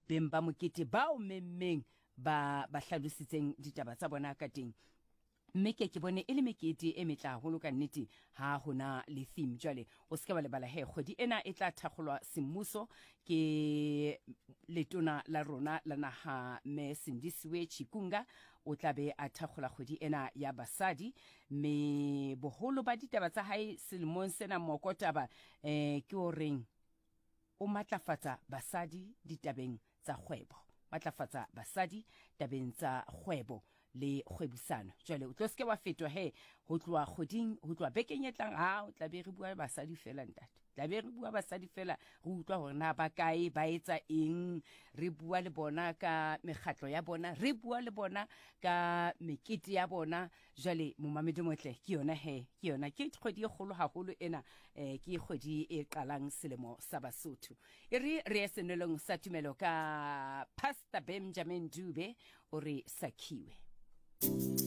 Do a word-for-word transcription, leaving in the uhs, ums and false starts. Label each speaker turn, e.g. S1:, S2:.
S1: beng ba mokete bao memmeng ba ba hlalositseng ditaba tsa bona ka teng. Mme ke ke bone e le mekete e metla haholo ka nnete ha hona le theme. Jwale o se ke ba lebala he kgwedi ena e tla thakgolwa semmuso ke letona la rona la naha me Sindisiwe Chikunga o tla be a thakgola kgwedi ena ya basadi. Me boholo ba ditaba tsa hae selemong sena mokotaba eh ke o reng o matlafatsa basadi ditabeng tsa kgwebo, matlafatsa basadi tabeng tsa kgwebo le kgwebisano. Jwale o tlo se ke wa fetwa he ho tloa kgoding ho tloa bekeng e tlang ha o tla be re bua basadi fela ntate, tla be re bua basadi fela re utlwa hore na ba kae ba etsa eng, re bua le bona ka mekgatlo ya bona, re bua le bona ka mekete ya bona. Jwale momamedi motle ke yona he ke yona ke kgwedi e kgolo haholo ena eh ke kgwedi e qalang selemo sa Basotho. E re re senelong sa tumelo ka Pastor Benjamin Dube o re sakhiwe.